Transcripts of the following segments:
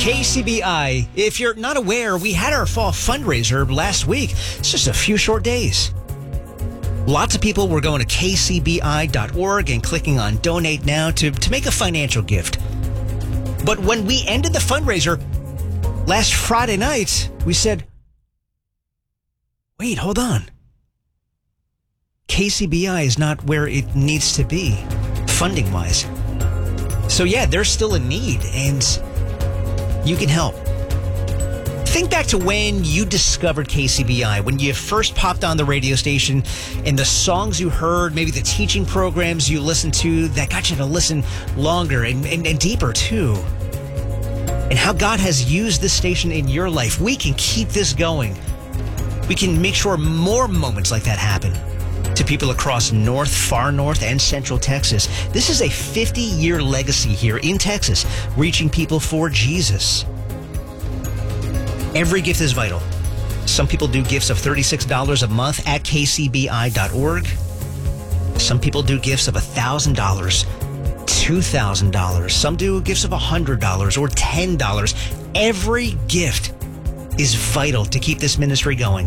KCBI, if you're not aware, we had our fall fundraiser last week. It's just a few short days. Lots of people were going to kcbi.org and clicking on Donate Now to make a financial gift. But when we ended the fundraiser last Friday night, we said, wait, hold on. KCBI is not where it needs to be, funding-wise. So yeah, there's still a need, and you can help. Think back to when you discovered KCBI, when you first popped on the radio station, and the songs you heard, maybe the teaching programs you listened to that got you to listen longer and deeper too. And how God has used this station in your life. We can keep this going. We can make sure more moments like that happen to people across far north, and central Texas. This is a 50-year legacy here in Texas, reaching people for Jesus. Every gift is vital. Some people do gifts of $36 a month at kcbi.org. Some people do gifts of $1,000, $2,000. Some do gifts of $100 or $10. Every gift is vital to keep this ministry going.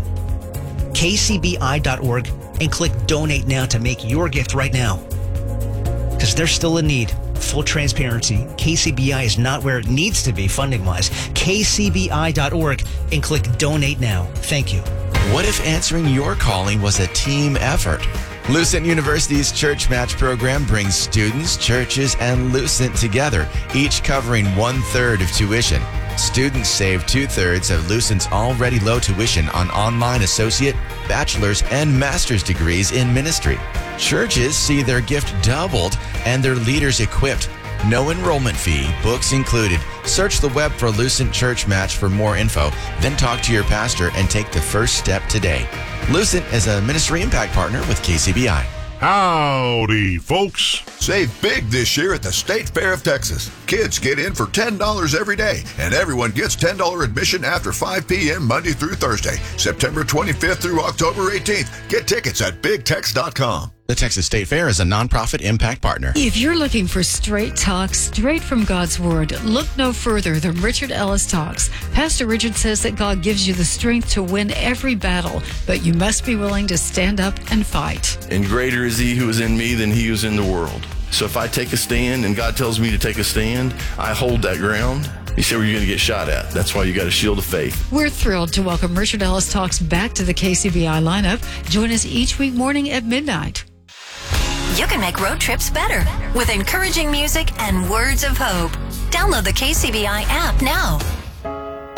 kcbi.org and click Donate Now to make your gift right now. Because there's still a need. Full transparency, KCBI is not where it needs to be funding-wise. kcbi.org and click Donate Now. Thank you. What if answering your calling was a team effort? Lucent University's Church Match program brings students, churches, and Lucent together, each covering 1/3 of tuition. Students save 2/3 of Lucent's already low tuition on online associate, bachelor's, and master's degrees in ministry. Churches see their gift doubled and their leaders equipped. No enrollment fee, books included. Search the web for Lucent Church Match for more info, then talk to your pastor and take the first step today. Lucent is a ministry impact partner with KCBI. Howdy, folks. Save big this year at the State Fair of Texas. Kids get in for $10 every day, and everyone gets $10 admission after 5 p.m. Monday through Thursday, September 25th through October 18th. Get tickets at bigtex.com. The Texas State Fair is a nonprofit impact partner. If you're looking for straight talk, straight from God's Word, look no further than Richard Ellis Talks. Pastor Richard says that God gives you the strength to win every battle, but you must be willing to stand up and fight. And greater is he who is in me than he who is in the world. So if I take a stand and God tells me to take a stand, I hold that ground. You say where you're going to get shot at. That's why you got a shield of faith. We're thrilled to welcome Richard Ellis Talks back to the KCBI lineup. Join us each week morning at midnight. You can make road trips better with encouraging music and words of hope. Download the KCBI app now.